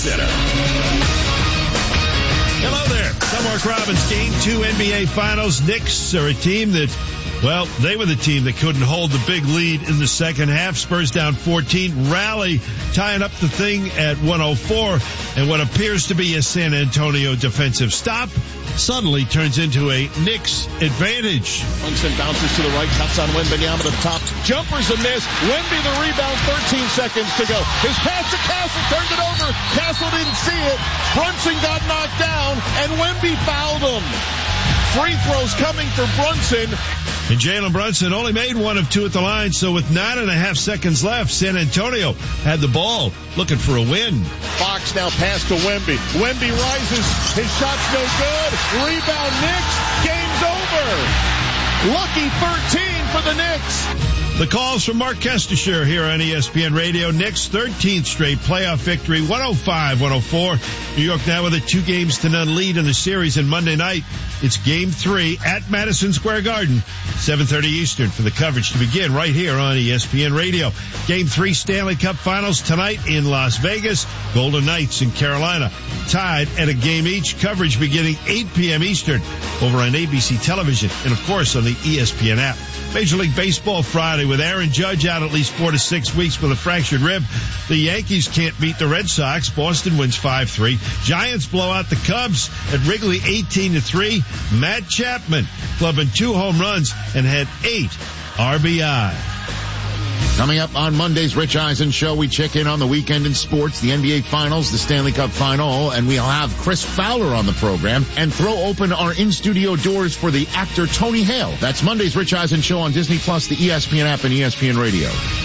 Center. Hello there. I'm Mark Robbins. Game 2 NBA Finals. Knicks are a team that, well, they were the team that couldn't hold the big lead in the second half. Spurs down 14. Rally tying up the thing at 104. And what appears to be a San Antonio defensive stop suddenly turns into a Knicks advantage. Brunson bounces to the right, cuts on Wembanyama to the top. Jumpers a miss. Wemby the rebound, 13 seconds to go. His pass to Castle, turned it over. Castle didn't see it. Brunson got knocked down, and Wemby fouled him. Free throws coming for Brunson. And Jalen Brunson only made 1 of 2 at the line, so with 9.5 seconds left, San Antonio had the ball looking for a win. Fox now pass to Wemby. Wemby rises. His shot's no good. Rebound Knicks. Game's over. Lucky 13 for the Knicks. The calls from Mark Kestisher here on ESPN Radio. Knicks 13th straight playoff victory, 105-104. New York now with a 2-0 lead in the series. And Monday night, it's Game 3 at Madison Square Garden, 7:30 Eastern for the coverage to begin right here on ESPN Radio. Game 3 Stanley Cup Finals tonight in Las Vegas. Golden Knights in Carolina tied at a game each. Coverage beginning 8 p.m. Eastern over on ABC television and, of course, on the ESPN app. Major League Baseball Friday with Aaron Judge out at least 4 to 6 weeks with a fractured rib. The Yankees can't beat the Red Sox. Boston wins 5-3. Giants blow out the Cubs at Wrigley 18-3. Matt Chapman clubbing 2 home runs and had 8 RBI. Coming up on Monday's Rich Eisen Show, we check in on the weekend in sports, the NBA Finals, the Stanley Cup Final, and we'll have Chris Fowler on the program and throw open our in-studio doors for the actor Tony Hale. That's Monday's Rich Eisen Show on Disney Plus, the ESPN app, and ESPN Radio.